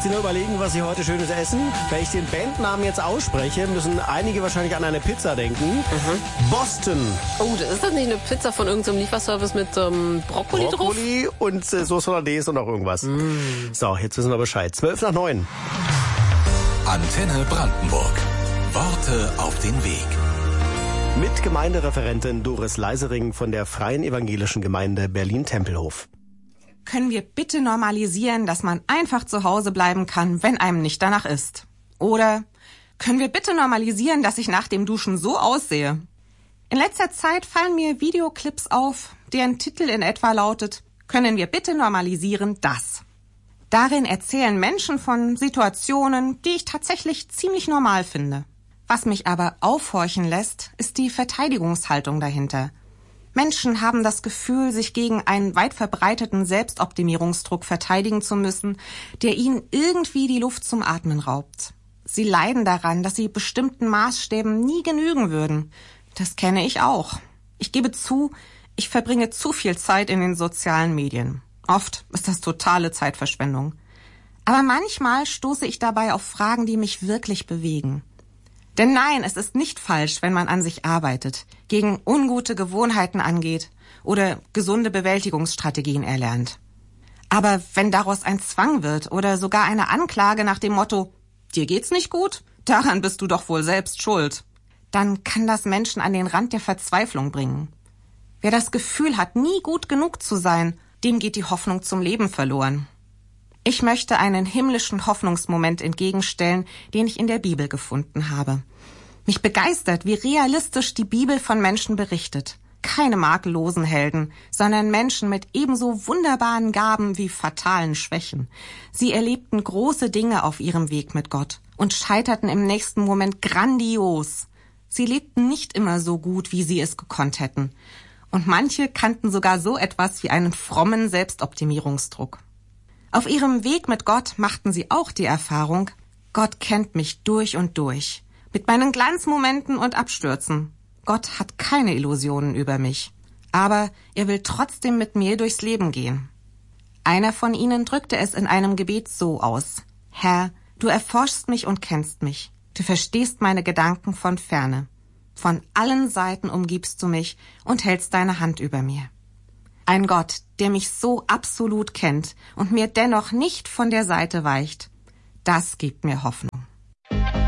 Sie nur überlegen, was Sie heute Schönes essen? Wenn ich den Bandnamen jetzt ausspreche, müssen einige wahrscheinlich an eine Pizza denken. Boston. Oh, ist das nicht eine Pizza von irgendeinem Lieferservice mit Brokkoli drauf? Brokkoli und Sauce Hollandaise und noch irgendwas. So, jetzt wissen wir Bescheid. 8:12. Antenne Brandenburg. Worte auf den Weg. Mit Gemeindereferentin Doris Leisering von der Freien Evangelischen Gemeinde Berlin-Tempelhof. Können wir bitte normalisieren, dass man einfach zu Hause bleiben kann, wenn einem nicht danach ist? Oder können wir bitte normalisieren, dass ich nach dem Duschen so aussehe? In letzter Zeit fallen mir Videoclips auf, deren Titel in etwa lautet: Können wir bitte normalisieren das? Darin erzählen Menschen von Situationen, die ich tatsächlich ziemlich normal finde. Was mich aber aufhorchen lässt, ist die Verteidigungshaltung dahinter. Menschen haben das Gefühl, sich gegen einen weit verbreiteten Selbstoptimierungsdruck verteidigen zu müssen, der ihnen irgendwie die Luft zum Atmen raubt. Sie leiden daran, dass sie bestimmten Maßstäben nie genügen würden. Das kenne ich auch. Ich gebe zu, ich verbringe zu viel Zeit in den sozialen Medien. Oft ist das totale Zeitverschwendung. Aber manchmal stoße ich dabei auf Fragen, die mich wirklich bewegen. Denn nein, es ist nicht falsch, wenn man an sich arbeitet, gegen ungute Gewohnheiten angeht oder gesunde Bewältigungsstrategien erlernt. Aber wenn daraus ein Zwang wird oder sogar eine Anklage nach dem Motto, dir geht's nicht gut, daran bist du doch wohl selbst schuld, dann kann das Menschen an den Rand der Verzweiflung bringen. Wer das Gefühl hat, nie gut genug zu sein, dem geht die Hoffnung zum Leben verloren. Ich möchte einen himmlischen Hoffnungsmoment entgegenstellen, den ich in der Bibel gefunden habe. Mich begeistert, wie realistisch die Bibel von Menschen berichtet. Keine makellosen Helden, sondern Menschen mit ebenso wunderbaren Gaben wie fatalen Schwächen. Sie erlebten große Dinge auf ihrem Weg mit Gott und scheiterten im nächsten Moment grandios. Sie lebten nicht immer so gut, wie sie es gekonnt hätten. Und manche kannten sogar so etwas wie einen frommen Selbstoptimierungsdruck. Auf ihrem Weg mit Gott machten sie auch die Erfahrung, Gott kennt mich durch und durch, mit meinen Glanzmomenten und Abstürzen. Gott hat keine Illusionen über mich, aber er will trotzdem mit mir durchs Leben gehen. Einer von ihnen drückte es in einem Gebet so aus: Herr, du erforschst mich und kennst mich, du verstehst meine Gedanken von ferne. Von allen Seiten umgibst du mich und hältst deine Hand über mir. Ein Gott, der mich so absolut kennt und mir dennoch nicht von der Seite weicht, das gibt mir Hoffnung.